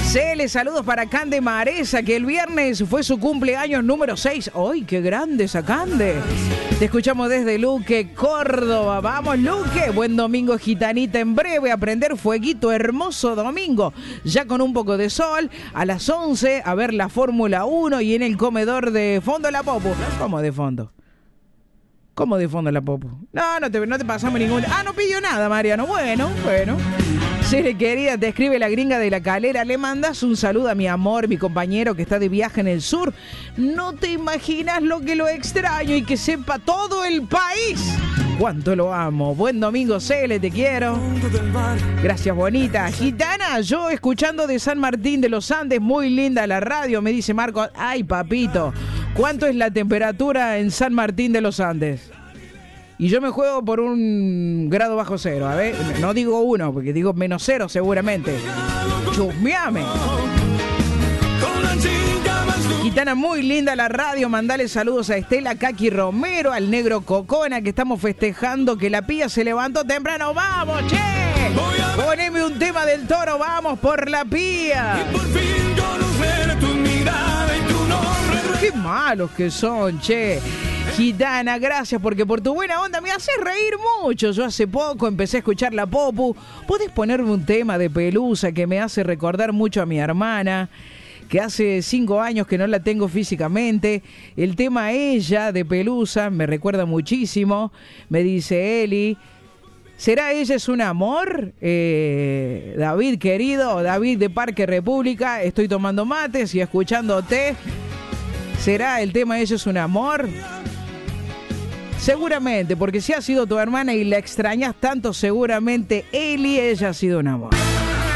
Cele, saludos para Cande Maresa, que el viernes fue su cumpleaños número 6. ¡Ay, qué grande esa Cande! Te escuchamos desde Luque, Córdoba. ¡Vamos, Luque! Buen domingo, gitanita. En breve, a prender fueguito. Hermoso domingo. Ya con un poco de sol. A las 11, a ver la Fórmula 1 y en el comedor de fondo la Popu. ¿Cómo de fondo? ¿Cómo de fondo la Popu? No te pasamos ningún... Ah, no pidió nada, Mariano. Bueno. Cele, querida, te escribe la gringa de La Calera. Le mandas un saludo a mi amor, mi compañero que está de viaje en el sur. No te imaginas lo que lo extraño y que sepa todo el país cuánto lo amo. Buen domingo, Cele, te quiero. Gracias, bonita. Gitana, yo escuchando de San Martín de los Andes, muy linda la radio, me dice Marco. Ay, papito, ¿cuánto es la temperatura en San Martín de los Andes? Y yo me juego por 1 grado bajo cero, a ver, no digo 1, porque digo -0 seguramente. Chusmeame. Gitana, muy linda la radio, mandale saludos a Estela Kaki Romero, al negro Cocona, que estamos festejando que la pía se levantó temprano. ¡Vamos, che! Poneme un tema del Toro, vamos por la pía. Y por fin conocer tu mirada y tu nombre. Qué malos que son, che. Gitana, gracias porque por tu buena onda me haces reír mucho. Yo hace poco empecé a escuchar la Popu. ¿Podés ponerme un tema de Pelusa que me hace recordar mucho a mi hermana? Que hace 5 años que no la tengo físicamente. El tema Ella de Pelusa me recuerda muchísimo. Me dice Eli. ¿Será Ella es un amor? David, querido, David de Parque República. Estoy tomando mates y escuchándote. ¿Será el tema Ella es un amor? Seguramente, porque si ha sido tu hermana y la extrañas tanto, seguramente Eli, ella ha sido un amor.